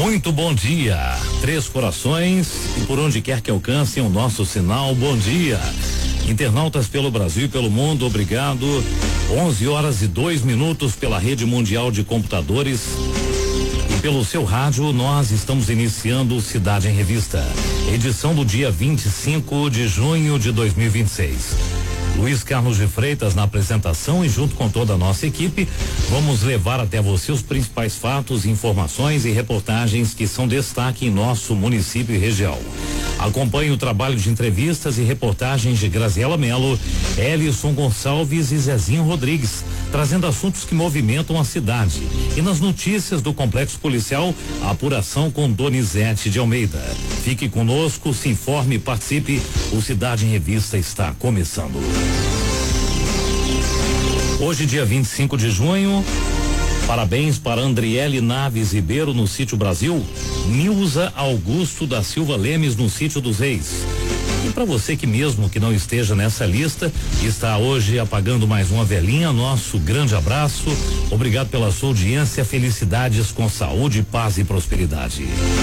Muito bom dia, Três Corações e por onde quer que alcancem o nosso sinal, bom dia. Internautas pelo Brasil e pelo mundo, obrigado. 11h02 pela Rede Mundial de Computadores e pelo seu rádio, nós estamos iniciando Cidade em Revista, edição do dia 25 de junho de 2026. Luiz Carlos de Freitas na apresentação e junto com toda a nossa equipe, vamos levar até você os principais fatos, informações e reportagens que são destaque em nosso município e região. Acompanhe o trabalho de entrevistas e reportagens de Graziela Melo, Elison Gonçalves e Zezinho Rodrigues, trazendo assuntos que movimentam a cidade. E nas notícias do Complexo Policial, a apuração com Donizete de Almeida. Fique conosco, se informe e participe. O Cidade em Revista está começando. Hoje, dia 25 de junho, parabéns para Andriele Naves Ribeiro no Sítio Brasil, Nilza Augusto da Silva Lemes no Sítio dos Reis. E para você que mesmo que não esteja nessa lista, está hoje apagando mais uma velhinha, nosso grande abraço, obrigado pela sua audiência, felicidades com saúde, paz e prosperidade.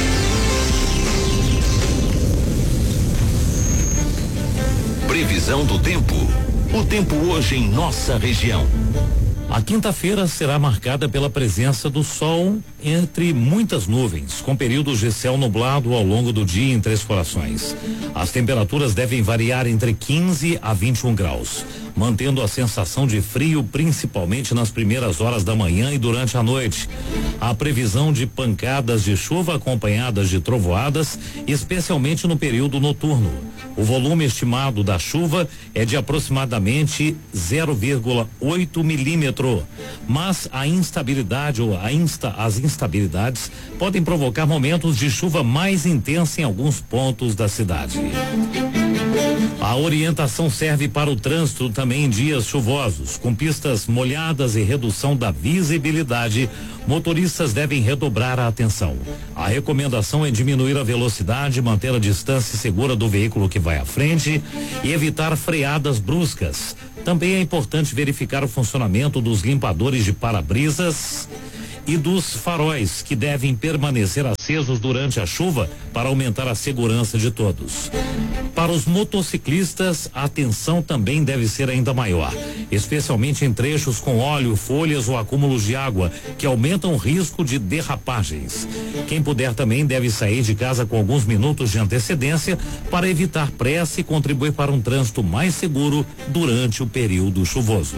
Previsão do tempo. O tempo hoje em nossa região. A quinta-feira será marcada pela presença do sol entre muitas nuvens, com períodos de céu nublado ao longo do dia em Três Corações. As temperaturas devem variar entre 15 a 21 graus, mantendo a sensação de frio principalmente nas primeiras horas da manhã e durante a noite. Há previsão de pancadas de chuva acompanhadas de trovoadas, especialmente no período noturno. O volume estimado da chuva é de aproximadamente 0,8 milímetro, mas a instabilidade ou as instabilidades podem provocar momentos de chuva mais intensa em alguns pontos da cidade. A orientação serve para o trânsito também em dias chuvosos, com pistas molhadas e redução da visibilidade. Motoristas devem redobrar a atenção. A recomendação é diminuir a velocidade, manter a distância segura do veículo que vai à frente e evitar freadas bruscas. Também é importante verificar o funcionamento dos limpadores de para-brisas e dos faróis, que devem permanecer acesos durante a chuva para aumentar a segurança de todos. Para os motociclistas, a atenção também deve ser ainda maior, especialmente em trechos com óleo, folhas ou acúmulos de água, que aumentam o risco de derrapagens. Quem puder também deve sair de casa com alguns minutos de antecedência para evitar pressa e contribuir para um trânsito mais seguro durante o período chuvoso.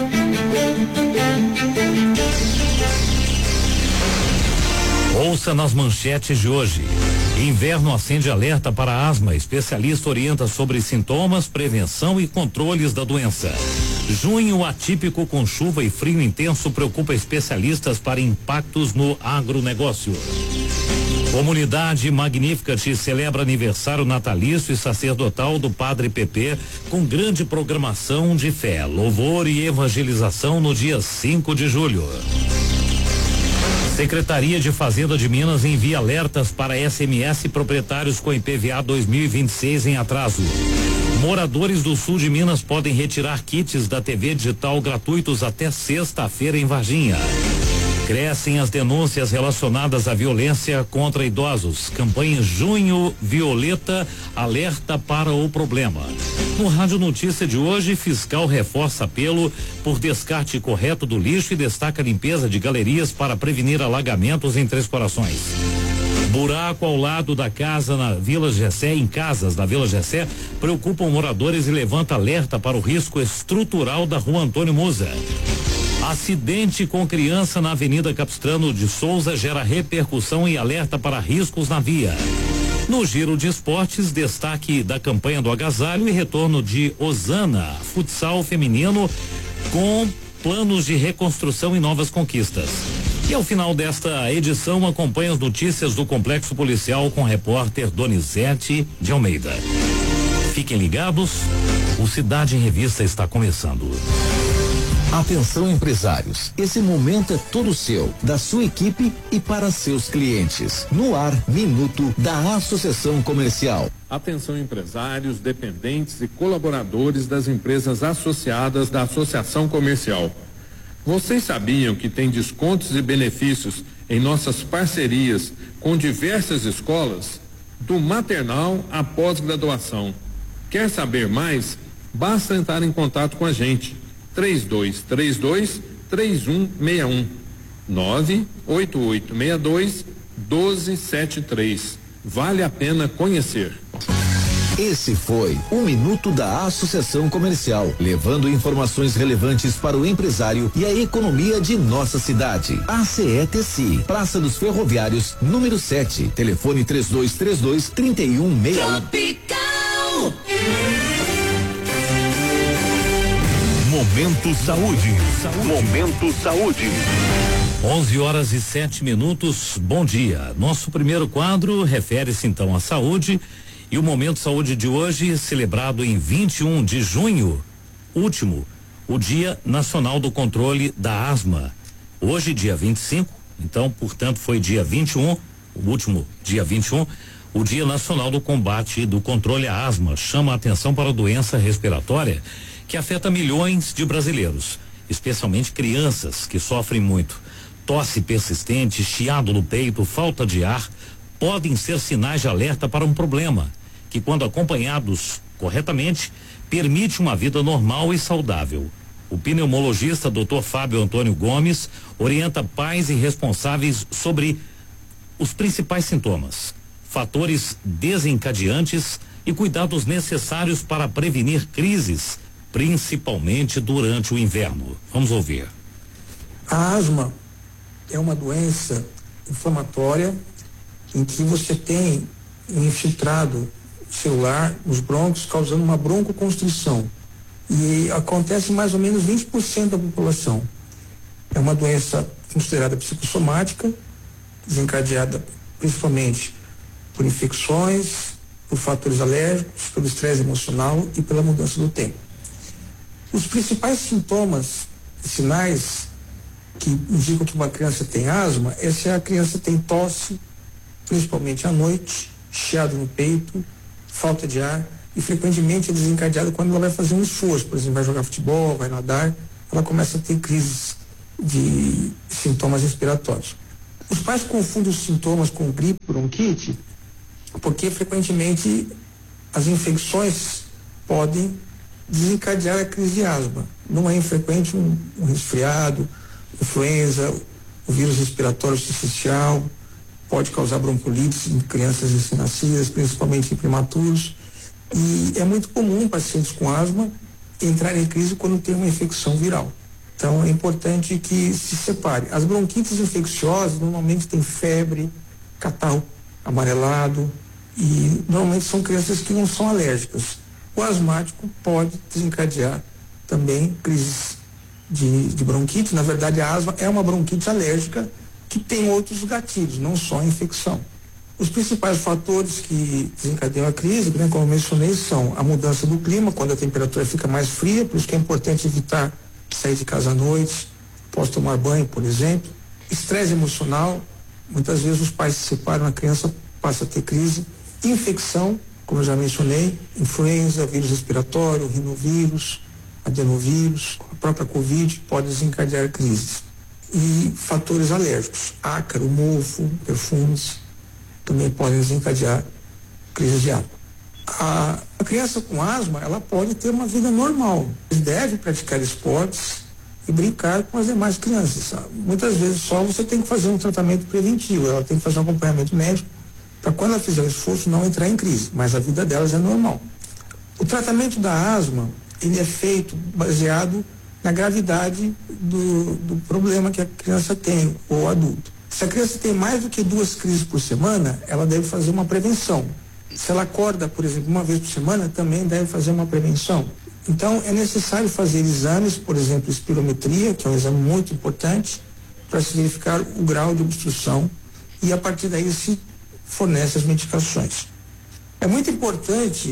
Ouça nas manchetes de hoje. Inverno acende alerta para asma. Especialista orienta sobre sintomas, prevenção e controles da doença. Junho atípico com chuva e frio intenso preocupa especialistas para impactos no agronegócio. Comunidade Magnificat celebra aniversário natalício e sacerdotal do Padre Pepe com grande programação de fé, louvor e evangelização no dia 5 de julho. Secretaria de Fazenda de Minas envia alertas para SMS proprietários com IPVA 2026 em atraso. Moradores do sul de Minas podem retirar kits da TV digital gratuitos até sexta-feira em Varginha. Crescem as denúncias relacionadas à violência contra idosos. Campanha Junho Violeta alerta para o problema. No Rádio Notícia de hoje, fiscal reforça apelo por descarte correto do lixo e destaca a limpeza de galerias para prevenir alagamentos em Três Corações. Buraco ao lado da casa na Vila Gessé, em casas da Vila Gessé, preocupam moradores e levanta alerta para o risco estrutural da Rua Antônio Musa. Acidente com criança na Avenida Capistrano de Souza gera repercussão e alerta para riscos na via. No giro de esportes, destaque da campanha do agasalho e retorno de Osana, futsal feminino com planos de reconstrução e novas conquistas. E ao final desta edição, acompanhe as notícias do Complexo Policial com o repórter Donizete de Almeida. Fiquem ligados, o Cidade em Revista está começando. Atenção, empresários, esse momento é todo seu, da sua equipe e para seus clientes. No ar, Minuto da Associação Comercial. Atenção, empresários, dependentes e colaboradores das empresas associadas da Associação Comercial. Vocês sabiam que tem descontos e benefícios em nossas parcerias com diversas escolas, do maternal à pós-graduação. Quer saber mais? Basta entrar em contato com a gente. 3232-3161 98862-1273. Vale a pena conhecer. Esse foi o Minuto da Associação Comercial, levando informações relevantes para o empresário e a economia de nossa cidade. ACETC, Praça dos Ferroviários, número 7, telefone 3232-3161. Tropical. Momento Saúde. Momento Saúde. 11h07. Bom dia. Nosso primeiro quadro refere-se então à saúde. E o Momento Saúde de hoje, celebrado em 21 de junho, último, o Dia Nacional do Controle da Asma. Hoje, dia 25, então, portanto, foi dia 21, o último dia 21, o Dia Nacional do Combate e do Controle à Asma chama a atenção para a doença respiratória que afeta milhões de brasileiros, especialmente crianças que sofrem muito. Tosse persistente, chiado no peito, falta de ar, podem ser sinais de alerta para um problema que, quando acompanhados corretamente, permite uma vida normal e saudável. O pneumologista Dr. Fábio Antônio Gomes orienta pais e responsáveis sobre os principais sintomas, fatores desencadeantes e cuidados necessários para prevenir crises, principalmente durante o inverno. Vamos ouvir. A asma é uma doença inflamatória em que você tem um infiltrado celular nos brônquios, causando uma broncoconstrição. E acontece em mais ou menos 20% da população. É uma doença considerada psicossomática, desencadeada principalmente por infecções, por fatores alérgicos, pelo estresse emocional e pela mudança do tempo. Os principais sintomas e sinais que indicam que uma criança tem asma é se a criança tem tosse, principalmente à noite, chiado no peito, falta de ar, e frequentemente é desencadeada quando ela vai fazer um esforço, por exemplo, vai jogar futebol, vai nadar, ela começa a ter crises de sintomas respiratórios. Os pais confundem os sintomas com gripe, bronquite, porque frequentemente as infecções podem desencadear a crise de asma. Não é infrequente um resfriado, influenza, o vírus respiratório sincicial, pode causar bronquiolites em crianças recém-nascidas, principalmente em prematuros. E é muito comum pacientes com asma entrarem em crise quando tem uma infecção viral. Então é importante que se separe. As bronquites infecciosas normalmente têm febre, catarro amarelado e normalmente são crianças que não são alérgicas. O asmático pode desencadear também crises de bronquite. Na verdade, a asma é uma bronquite alérgica que tem outros gatilhos, não só a infecção. Os principais fatores que desencadeiam a crise, né, como eu mencionei, são a mudança do clima, quando a temperatura fica mais fria, por isso que é importante evitar sair de casa à noite, após tomar banho, por exemplo. Estresse emocional, muitas vezes os pais se separam, a criança passa a ter crise. Infecção, como eu já mencionei, influenza, vírus respiratório, rinovírus, adenovírus, a própria Covid pode desencadear crises. E fatores alérgicos, ácaro, mofo, perfumes, também podem desencadear crises de asma. A criança com asma, ela pode ter uma vida normal, deve praticar esportes e brincar com as demais crianças. Muitas vezes só você tem que fazer um tratamento preventivo, ela tem que fazer um acompanhamento médico para quando ela fizer o esforço não entrar em crise, mas a vida delas é normal. O tratamento da asma, ele é feito baseado na gravidade do problema que a criança tem, ou o adulto. Se a criança tem mais do que 2 crises por semana, ela deve fazer uma prevenção. Se ela acorda, por exemplo, uma vez por semana, também deve fazer uma prevenção. Então, é necessário fazer exames, por exemplo, espirometria, que é um exame muito importante, para se verificar o grau de obstrução e, a partir daí, se fornece as medicações. É muito importante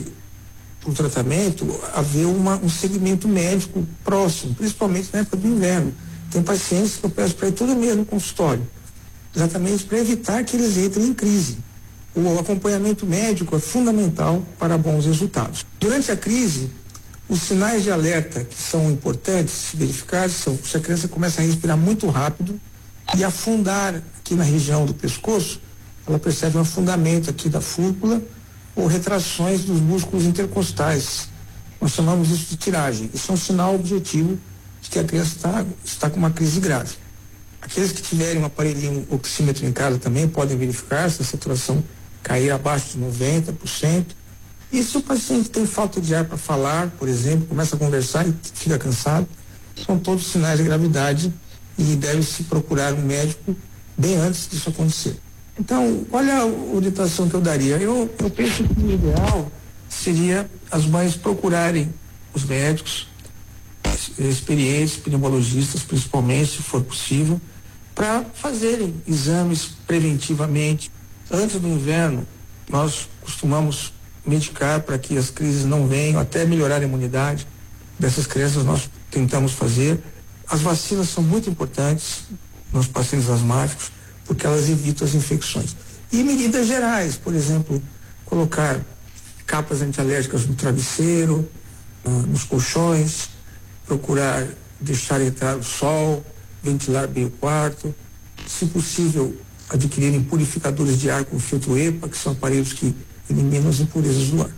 o tratamento haver um segmento médico próximo, principalmente na época do inverno. Tem pacientes que eu peço para ir todo mês no consultório, exatamente para evitar que eles entrem em crise. O acompanhamento médico é fundamental para bons resultados. Durante a crise, os sinais de alerta que são importantes se verificar são se a criança começa a respirar muito rápido, E afundar aqui na região do pescoço, ela percebe um afundamento aqui da fúrcula ou retrações dos músculos intercostais. Nós chamamos isso de tiragem. Isso é um sinal objetivo de que a criança está com uma crise grave. Aqueles que tiverem um aparelhinho oxímetro em casa também podem verificar se a saturação cair abaixo de 90%. E se o paciente tem falta de ar para falar, por exemplo, começa a conversar e fica cansado, são todos sinais de gravidade e deve-se procurar um médico bem antes disso acontecer. Então, qual é a orientação que eu daria? Eu penso que o ideal seria as mães procurarem os médicos experientes, pneumologistas principalmente, se for possível, para fazerem exames preventivamente. Antes do inverno, nós costumamos medicar para que as crises não venham, até melhorar a imunidade dessas crianças. Nós tentamos fazer. As vacinas são muito importantes nos pacientes asmáticos, porque elas evitam as infecções. E medidas gerais, por exemplo, colocar capas antialérgicas no travesseiro, nos colchões, procurar deixar entrar o sol, ventilar bem o quarto, se possível adquirirem purificadores de ar com filtro EPA, que são aparelhos que eliminam as impurezas do ar.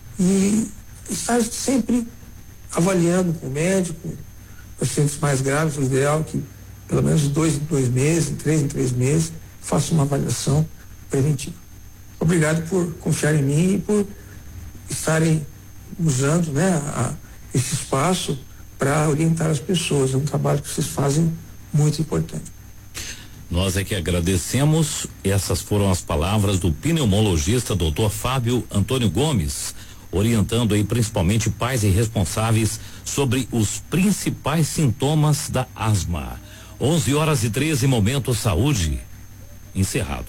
E estar sempre avaliando com o médico, pacientes mais graves, o ideal que pelo menos de 2 em 2 meses, 3 em 3 meses, faça uma avaliação preventiva. Obrigado por confiar em mim e por estarem usando, esse espaço para orientar as pessoas. É um trabalho que vocês fazem muito importante. Nós é que agradecemos. Essas foram as palavras do pneumologista Dr. Fábio Antônio Gomes, orientando aí principalmente pais e responsáveis sobre os principais sintomas da asma. 11h13, Momento Saúde encerrado.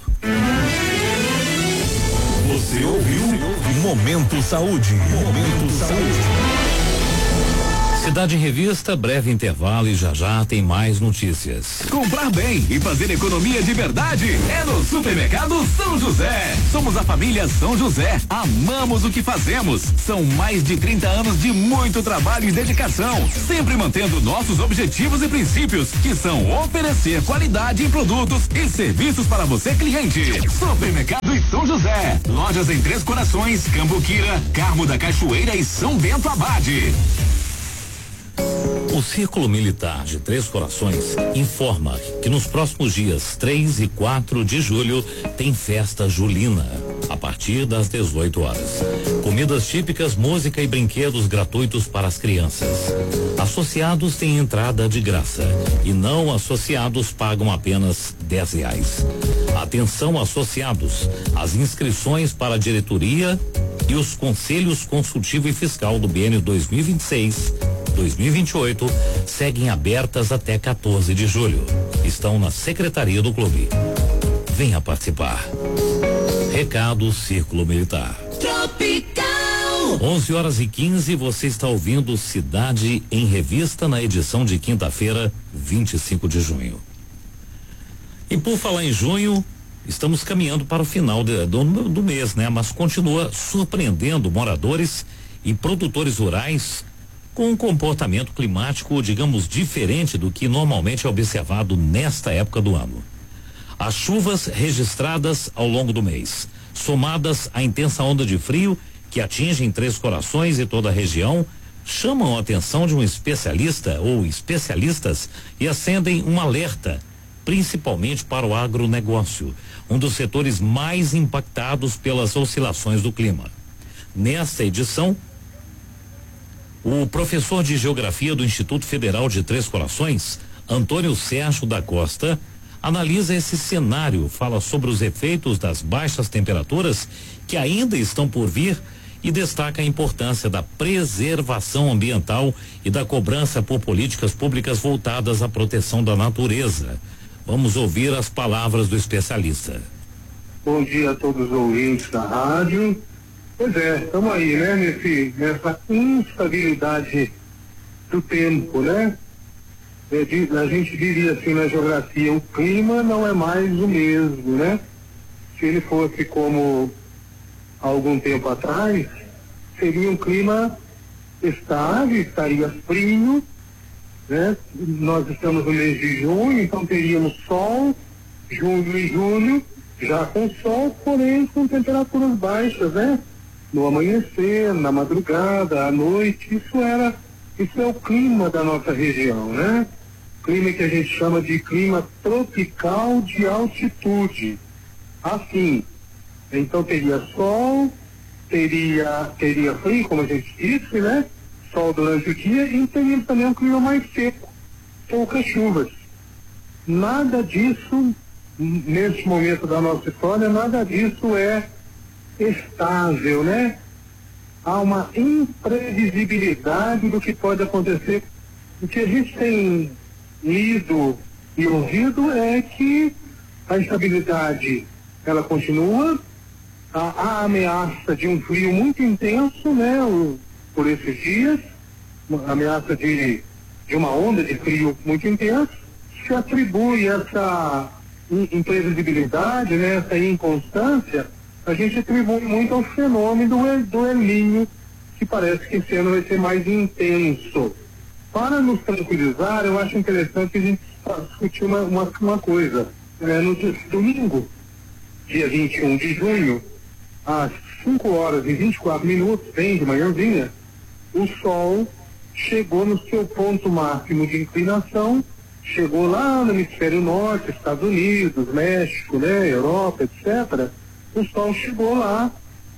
Você ouviu Momento Saúde. Momento Saúde. Cidade em Revista, breve intervalo e já tem mais notícias. Comprar bem e fazer economia de verdade é no Supermercado São José. Somos a família São José. Amamos o que fazemos. São mais de 30 anos de muito trabalho e dedicação, sempre mantendo nossos objetivos e princípios, que são oferecer qualidade em produtos e serviços para você, cliente. Supermercado e São José. Lojas em Três Corações, Cambuquira, Carmo da Cachoeira e São Bento Abade. O Círculo Militar de Três Corações informa que nos próximos dias 3 e 4 de julho tem festa julina, a partir das 18 horas. Comidas típicas, música e brinquedos gratuitos para as crianças. Associados têm entrada de graça e não associados pagam apenas R$10. Atenção, associados, as inscrições para a diretoria e os conselhos consultivo e fiscal do biênio 2026-2028 seguem abertas até 14 de julho. Estão na secretaria do clube. Venha participar. Recado Círculo Militar. Tropical. 11h15, você está ouvindo Cidade em Revista na edição de quinta-feira, 25 de junho. E por falar em junho, estamos caminhando para o final do mês, né? Mas continua surpreendendo moradores e produtores rurais com um comportamento climático, digamos, diferente do que normalmente é observado nesta época do ano. As chuvas registradas ao longo do mês, somadas à intensa onda de frio que atinge em Três Corações e toda a região, chamam a atenção de um especialista ou especialistas e acendem um alerta, principalmente para o agronegócio, um dos setores mais impactados pelas oscilações do clima. Nesta edição, o professor de Geografia do Instituto Federal de Três Corações, Antônio Sérgio da Costa, analisa esse cenário, fala sobre os efeitos das baixas temperaturas que ainda estão por vir e destaca a importância da preservação ambiental e da cobrança por políticas públicas voltadas à proteção da natureza. Vamos ouvir as palavras do especialista. Bom dia a todos os ouvintes da rádio. Pois é, estamos aí, né, nessa instabilidade do tempo, né? A gente diria assim na geografia, o clima não é mais o mesmo, né? Se ele fosse como há algum tempo atrás, seria um clima estável, estaria frio, né? Nós estamos no mês de junho, então teríamos sol, junho e julho, já com sol, porém com temperaturas baixas, né? No amanhecer, na madrugada, à noite, isso é o clima da nossa região, né? Clima que a gente chama de clima tropical de altitude. Assim, então teria sol, teria frio, como a gente disse, né? Sol durante o dia, e teria também um clima mais seco, poucas chuvas. Nada disso, nesse momento da nossa história, nada disso é estável, né? Há uma imprevisibilidade do que pode acontecer. O que a gente tem lido e ouvido é que a instabilidade, ela continua, a ameaça de um frio muito intenso, né? Por esses dias, uma ameaça de uma onda de frio muito intenso, se atribui essa imprevisibilidade, né? Essa inconstância, a gente atribui muito ao fenômeno do El Niño, que parece que esse ano vai ser mais intenso. Para nos tranquilizar, eu acho interessante a gente discutir uma coisa. No domingo, dia 21 de junho, às 5h24, bem de manhãzinha, o Sol chegou no seu ponto máximo de inclinação, chegou lá no hemisfério norte, Estados Unidos, México, né, Europa, etc. O Sol chegou lá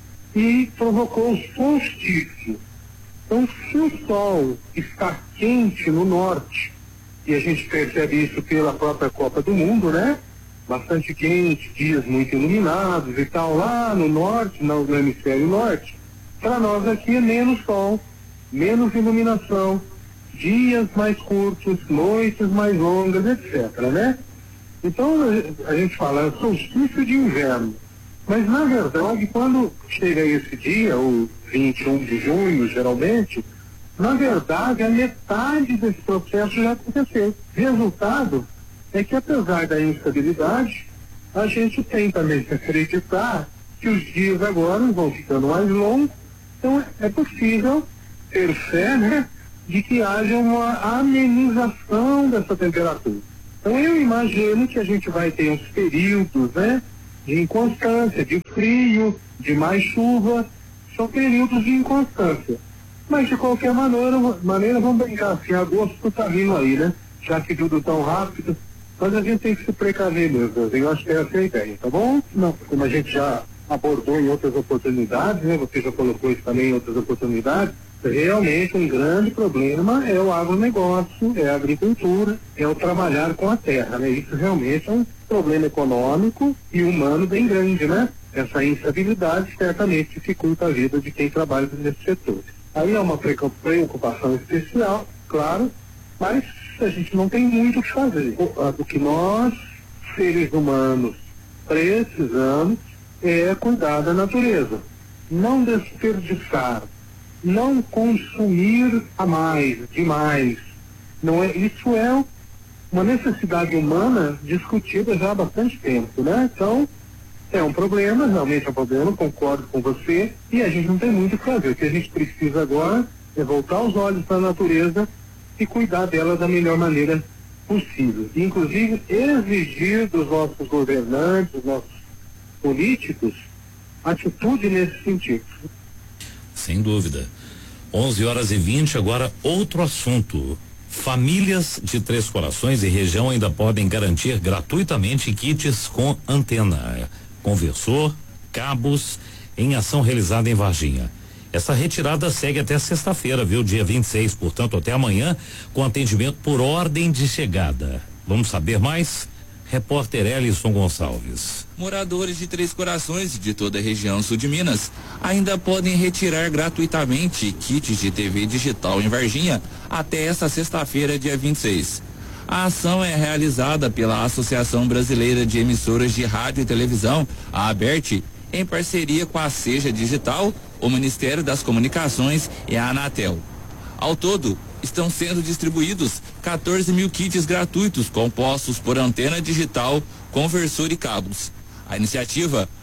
e provocou o solstício. Então, se o Sol está quente no norte, e a gente percebe isso pela própria Copa do Mundo, né? Bastante quente, dias muito iluminados e tal, lá no norte, no hemisfério norte, para nós aqui é menos sol, menos iluminação, dias mais curtos, noites mais longas, etc, né? Então, a gente fala solstício de inverno. Mas, na verdade, quando chega esse dia, o 21 de junho, geralmente, na verdade, a metade desse processo já aconteceu. Resultado é que, apesar da instabilidade, a gente tem também que acreditar que os dias agora vão ficando mais longos, então é possível ter fé, né, de que haja uma amenização dessa temperatura. Então, eu imagino que a gente vai ter uns períodos, né, de inconstância, de frio, de mais chuva, são períodos de inconstância. Mas, de qualquer maneira vamos brincar assim, agosto está vindo aí, né? Já que tudo tão rápido, mas a gente tem que se precaver mesmo. Eu acho que essa é a ideia, tá bom? Não, como a gente já abordou em outras oportunidades, né? Você já colocou isso também em outras oportunidades, realmente um grande problema é o agronegócio, é a agricultura, é o trabalhar com a terra, né? Isso realmente é um problema econômico e humano bem grande, né? Essa instabilidade certamente dificulta a vida de quem trabalha nesses setores. Aí é uma preocupação especial, claro, mas a gente não tem muito o que fazer. O que nós, seres humanos, precisamos é cuidar da natureza. Não desperdiçar, não consumir demais. Não é, isso é uma necessidade humana discutida já há bastante tempo, né? Então, é um problema, realmente é um problema, concordo com você, e a gente não tem muito o que fazer. O que a gente precisa agora é voltar os olhos para a natureza e cuidar dela da melhor maneira possível. Inclusive, exigir dos nossos governantes, dos nossos políticos, atitude nesse sentido. Sem dúvida. 11h20, agora outro assunto. Famílias de Três Corações e região ainda podem garantir gratuitamente kits com antena, conversor, cabos, em ação realizada em Varginha. Essa retirada segue até sexta-feira, viu? Dia 26, portanto, até amanhã, com atendimento por ordem de chegada. Vamos saber mais? Repórter Elison Gonçalves. Moradores de Três Corações de toda a região sul de Minas ainda podem retirar gratuitamente kits de TV digital em Varginha até esta sexta-feira, dia 26. A ação é realizada pela Associação Brasileira de Emissoras de Rádio e Televisão, a ABERT, em parceria com a Seja Digital, o Ministério das Comunicações e a Anatel. Ao todo, estão sendo distribuídos 14 mil kits gratuitos compostos por antena digital, conversor e cabos. A iniciativa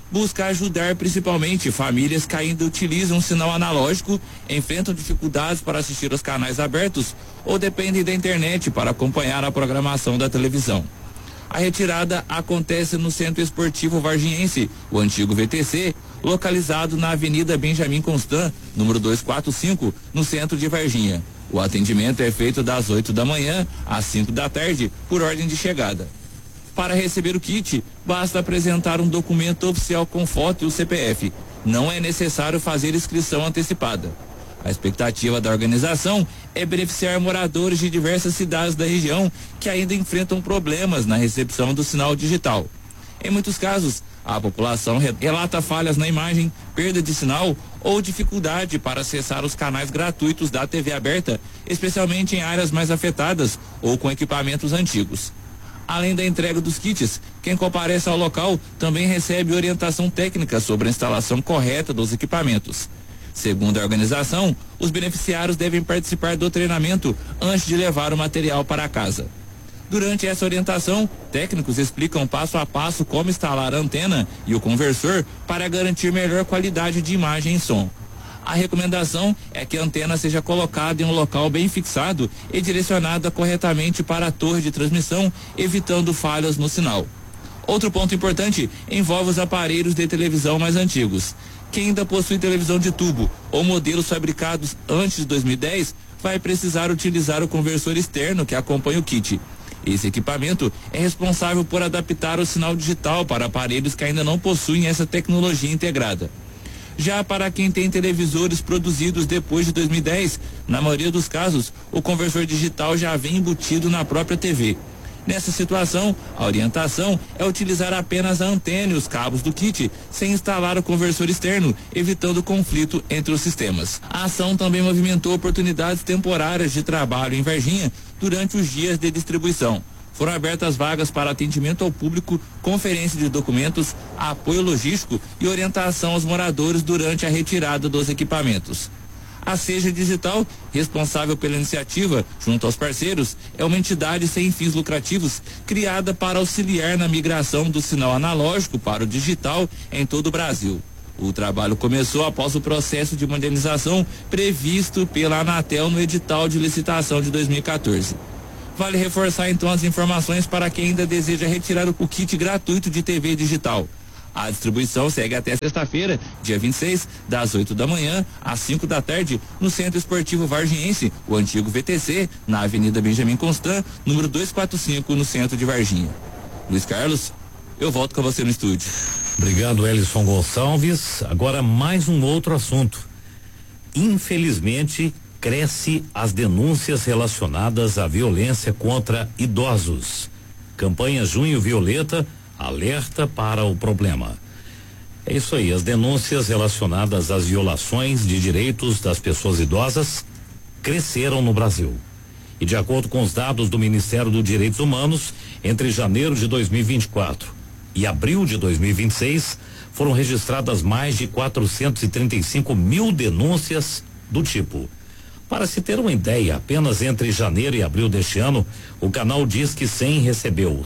busca ajudar principalmente famílias que ainda utilizam sinal analógico, enfrentam dificuldades para assistir aos canais abertos ou dependem da internet para acompanhar a programação da televisão. A retirada acontece no Centro Esportivo Varginhense, o antigo VTC, localizado na Avenida Benjamin Constant, número 245, no centro de Varginha. O atendimento é feito das 8 da manhã às 5 da tarde, por ordem de chegada. Para receber o kit, basta apresentar um documento oficial com foto e o CPF. Não é necessário fazer inscrição antecipada. A expectativa da organização é beneficiar moradores de diversas cidades da região que ainda enfrentam problemas na recepção do sinal digital. Em muitos casos, a população relata falhas na imagem, perda de sinal ou dificuldade para acessar os canais gratuitos da TV aberta, especialmente em áreas mais afetadas ou com equipamentos antigos. Além da entrega dos kits, quem comparece ao local também recebe orientação técnica sobre a instalação correta dos equipamentos. Segundo a organização, os beneficiários devem participar do treinamento antes de levar o material para casa. Durante essa orientação, técnicos explicam passo a passo como instalar a antena e o conversor para garantir melhor qualidade de imagem e som. A recomendação é que a antena seja colocada em um local bem fixado e direcionada corretamente para a torre de transmissão, evitando falhas no sinal. Outro ponto importante envolve os aparelhos de televisão mais antigos. Quem ainda possui televisão de tubo ou modelos fabricados antes de 2010 vai precisar utilizar o conversor externo que acompanha o kit. Esse equipamento é responsável por adaptar o sinal digital para aparelhos que ainda não possuem essa tecnologia integrada. Já para quem tem televisores produzidos depois de 2010, na maioria dos casos, o conversor digital já vem embutido na própria TV. Nessa situação, a orientação é utilizar apenas a antena e os cabos do kit, sem instalar o conversor externo, evitando conflito entre os sistemas. A ação também movimentou oportunidades temporárias de trabalho em Varginha durante os dias de distribuição. Foram abertas vagas para atendimento ao público, conferência de documentos, apoio logístico e orientação aos moradores durante a retirada dos equipamentos. A Seja Digital, responsável pela iniciativa, junto aos parceiros, é uma entidade sem fins lucrativos criada para auxiliar na migração do sinal analógico para o digital em todo o Brasil. O trabalho começou após o processo de modernização previsto pela Anatel no edital de licitação de 2014. Vale reforçar então as informações para quem ainda deseja retirar o kit gratuito de TV digital. A distribuição segue até sexta-feira, dia 26, das 8 da manhã às 5 da tarde, no Centro Esportivo Varginhense, o antigo VTC, na Avenida Benjamin Constant, número 245, no centro de Varginha. Luiz Carlos, eu volto com você no estúdio. Obrigado, Elison Gonçalves. Agora mais um outro assunto. Infelizmente, cresce as denúncias relacionadas à violência contra idosos. Campanha Junho Violeta alerta para o problema. É isso aí, as denúncias relacionadas às violações de direitos das pessoas idosas cresceram no Brasil. E de acordo com os dados do Ministério dos Direitos Humanos, entre janeiro de 2024 e abril de 2026, foram registradas mais de 435 mil denúncias do tipo. Para se ter uma ideia, apenas entre janeiro e abril deste ano, o canal Disque 100 recebeu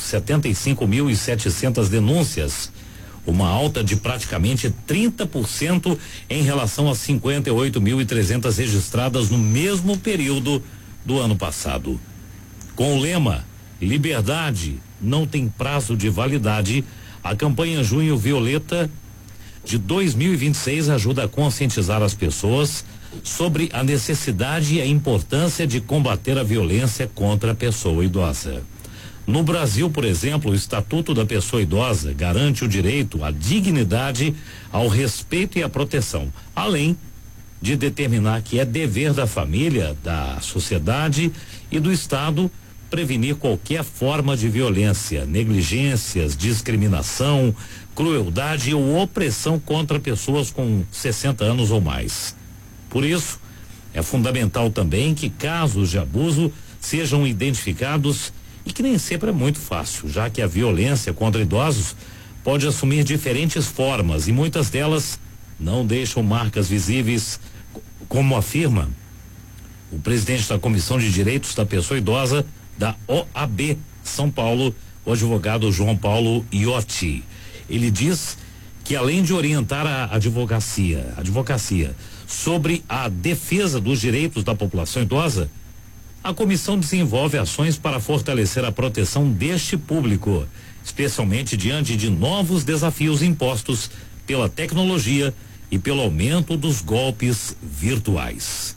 75.700 denúncias, uma alta de praticamente 30% em relação a 58.300 registradas no mesmo período do ano passado. Com o lema Liberdade não tem prazo de validade, a campanha Junho Violeta de 2026 ajuda a conscientizar as pessoas sobre a necessidade e a importância de combater a violência contra a pessoa idosa. No Brasil, por exemplo, o Estatuto da Pessoa Idosa garante o direito à dignidade, ao respeito e à proteção, além de determinar que é dever da família, da sociedade e do Estado prevenir qualquer forma de violência, negligências, discriminação, crueldade ou opressão contra pessoas com 60 anos ou mais. Por isso, é fundamental também que casos de abuso sejam identificados e que nem sempre é muito fácil, já que a violência contra idosos pode assumir diferentes formas e muitas delas não deixam marcas visíveis, como afirma o presidente da Comissão de Direitos da Pessoa Idosa da OAB São Paulo, o advogado João Paulo Iotti. Ele diz que além de orientar a advocacia sobre a defesa dos direitos da população idosa, a comissão desenvolve ações para fortalecer a proteção deste público, especialmente diante de novos desafios impostos pela tecnologia e pelo aumento dos golpes virtuais.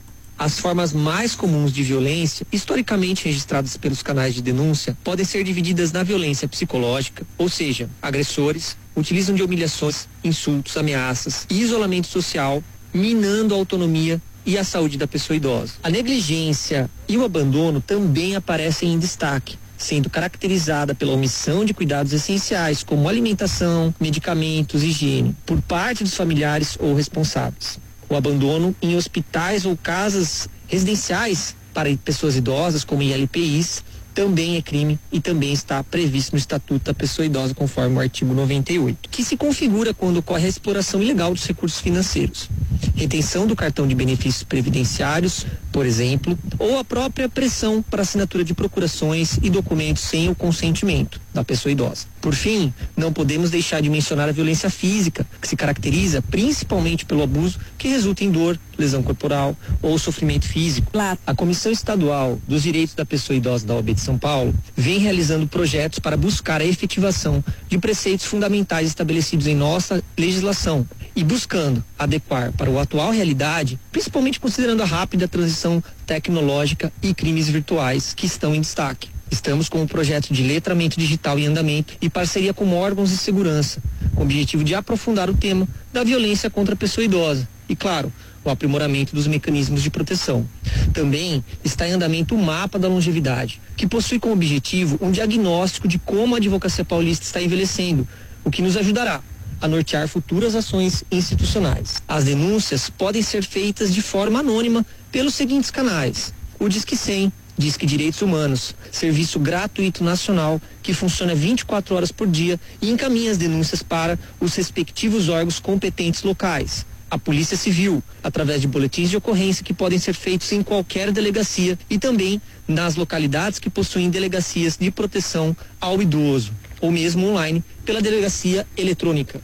As formas mais comuns de violência, historicamente registradas pelos canais de denúncia, podem ser divididas na violência psicológica, ou seja, agressores utilizam de humilhações, insultos, ameaças e isolamento social, minando a autonomia e a saúde da pessoa idosa. A negligência e o abandono também aparecem em destaque, sendo caracterizada pela omissão de cuidados essenciais, como alimentação, medicamentos, higiene, por parte dos familiares ou responsáveis. O abandono em hospitais ou casas residenciais para pessoas idosas, como em LPIs, também é crime e também está previsto no Estatuto da Pessoa Idosa, conforme o artigo 98, que se configura quando ocorre a exploração ilegal dos recursos financeiros, retenção do cartão de benefícios previdenciários, por exemplo, ou a própria pressão para assinatura de procurações e documentos sem o consentimento da pessoa idosa. Por fim, não podemos deixar de mencionar a violência física, que se caracteriza principalmente pelo abuso que resulta em dor, lesão corporal ou sofrimento físico. A Comissão Estadual dos Direitos da Pessoa Idosa da OAB de São Paulo vem realizando projetos para buscar a efetivação de preceitos fundamentais estabelecidos em nossa legislação e buscando adequar para a atual realidade, principalmente considerando a rápida transição tecnológica e crimes virtuais que estão em destaque. Estamos com um projeto de letramento digital em andamento e parceria com órgãos de segurança, com o objetivo de aprofundar o tema da violência contra a pessoa idosa e, claro, o aprimoramento dos mecanismos de proteção. Também está em andamento o mapa da longevidade, que possui como objetivo um diagnóstico de como a advocacia paulista está envelhecendo, o que nos ajudará a nortear futuras ações institucionais. As denúncias podem ser feitas de forma anônima pelos seguintes canais: o Disque 100, Disque Direitos Humanos, serviço gratuito nacional que funciona 24 horas por dia e encaminha as denúncias para os respectivos órgãos competentes locais. A Polícia Civil, através de boletins de ocorrência que podem ser feitos em qualquer delegacia e também nas localidades que possuem delegacias de proteção ao idoso, ou mesmo online pela delegacia eletrônica.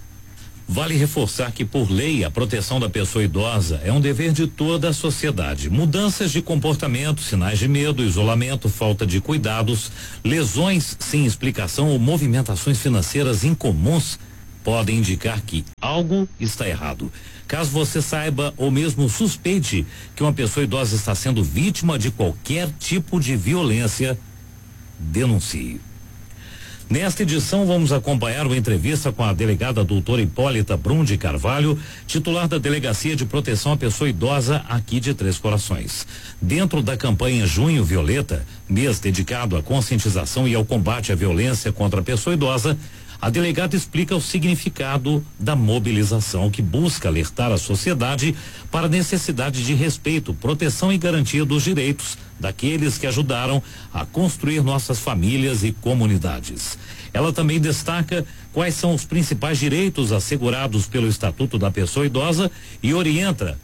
Vale reforçar que, por lei, a proteção da pessoa idosa é um dever de toda a sociedade. Mudanças de comportamento, sinais de medo, isolamento, falta de cuidados, lesões sem explicação ou movimentações financeiras incomuns podem indicar que algo está errado. Caso você saiba ou mesmo suspeite que uma pessoa idosa está sendo vítima de qualquer tipo de violência, denuncie. Nesta edição, vamos acompanhar uma entrevista com a delegada doutora Hipólita Brum de Carvalho, titular da Delegacia de Proteção à Pessoa Idosa aqui de Três Corações. Dentro da campanha Junho Violeta, mês dedicado à conscientização e ao combate à violência contra a pessoa idosa, a delegada explica o significado da mobilização, que busca alertar a sociedade para a necessidade de respeito, proteção e garantia dos direitos daqueles que ajudaram a construir nossas famílias e comunidades. Ela também destaca quais são os principais direitos assegurados pelo Estatuto da Pessoa Idosa e orienta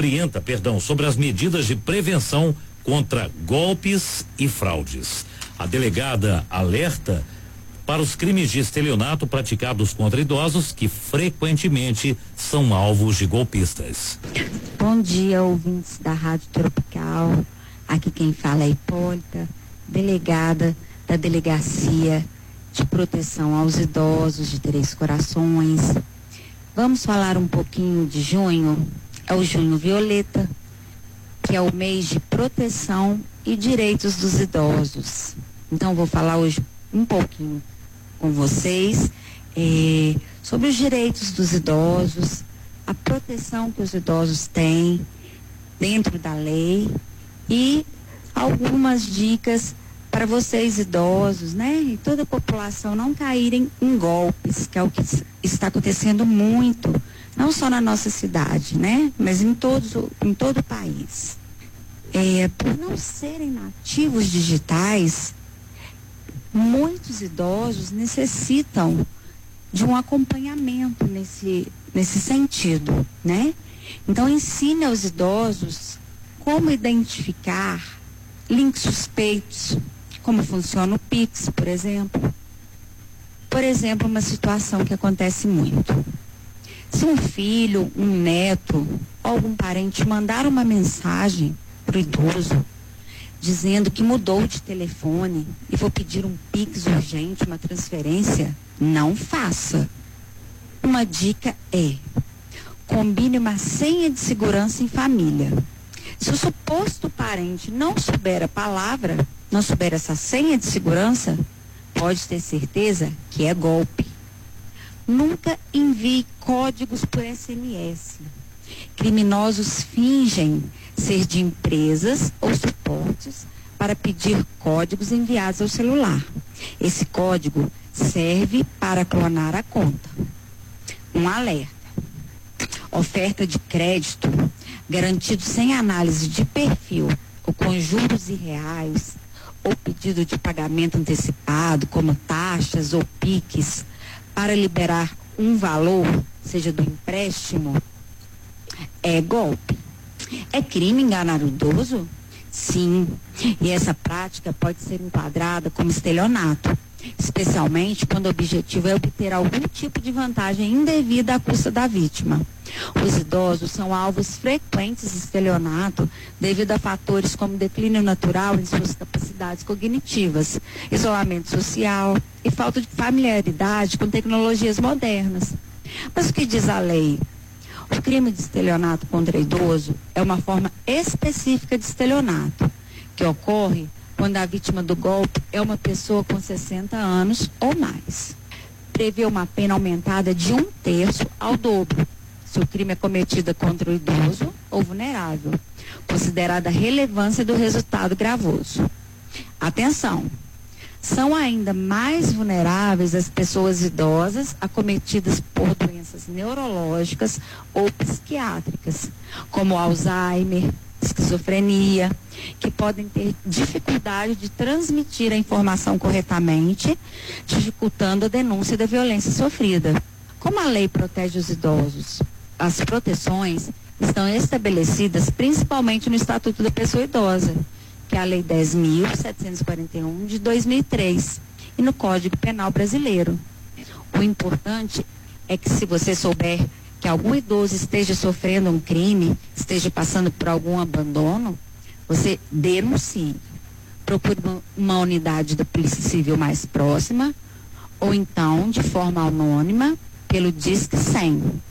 sobre as medidas de prevenção contra golpes e fraudes. A delegada alerta para os crimes de estelionato praticados contra idosos que frequentemente são alvos de golpistas. Bom dia, ouvintes da Rádio Tropical. Aqui quem fala é Hipólita, delegada da Delegacia de Proteção aos Idosos de Três Corações. Vamos falar um pouquinho de junho. É o Junho Violeta, que é o mês de proteção e direitos dos idosos. Então vou falar hoje um pouquinho com vocês sobre os direitos dos idosos, a proteção que os idosos têm dentro da lei e algumas dicas para vocês idosos, né, e toda a população não caírem em golpes, que é o que está acontecendo muito, não só na nossa cidade, né, mas em todo o país. Por não serem nativos digitais, muitos idosos necessitam de um acompanhamento nesse sentido, né? Então ensine aos idosos como identificar links suspeitos, como funciona o Pix, por exemplo, Por exemplo, uma situação que acontece muito. Se um filho, um neto, algum parente mandar uma mensagem para o idoso dizendo que mudou de telefone e for pedir um Pix urgente, uma transferência, não faça. Uma dica é: combine uma senha de segurança em família. Se o suposto parente não souber a palavra, não souber essa senha de segurança, pode ter certeza que é golpe. Nunca envie códigos por SMS. Criminosos fingem ser de empresas ou suportes para pedir códigos enviados ao celular. Esse código serve para clonar a conta. Um alerta: oferta de crédito garantido sem análise de perfil ou com juros irreais, ou pedido de pagamento antecipado, como taxas ou PIX, para liberar um valor, seja do empréstimo, é golpe. É crime enganar o idoso? Sim, e essa prática pode ser enquadrada como estelionato, especialmente quando o objetivo é obter algum tipo de vantagem indevida à custa da vítima. Os idosos são alvos frequentes de estelionato devido a fatores como declínio natural em suas capacidades cognitivas, isolamento social e falta de familiaridade com tecnologias modernas. Mas o que diz a lei? O crime de estelionato contra idoso é uma forma específica de estelionato, que ocorre quando a vítima do golpe é uma pessoa com 60 anos ou mais. Prevê uma pena aumentada de 1/3 ao dobro, se o crime é cometido contra o idoso ou vulnerável, considerada a relevância do resultado gravoso. Atenção! São ainda mais vulneráveis as pessoas idosas acometidas por doenças neurológicas ou psiquiátricas, como Alzheimer, esquizofrenia, que podem ter dificuldade de transmitir a informação corretamente, dificultando a denúncia da violência sofrida. Como a lei protege os idosos? As proteções estão estabelecidas principalmente no Estatuto da Pessoa Idosa, que é a Lei 10.741 de 2003, e no Código Penal Brasileiro. O importante é que, se você souber que algum idoso esteja sofrendo um crime, esteja passando por algum abandono, você denuncie. Procure uma unidade da Polícia Civil mais próxima, ou então, de forma anônima, pelo Disque 100.